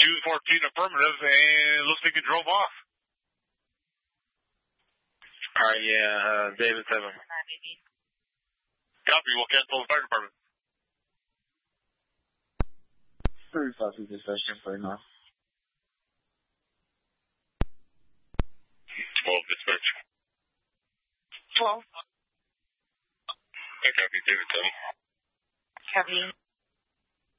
214 affirmative, and looks like it drove off. All right, yeah, David 7. Copy, we'll cancel the fire department. 35 is this session for now. 12 dispatch. 12. Copy, David 7. Copy.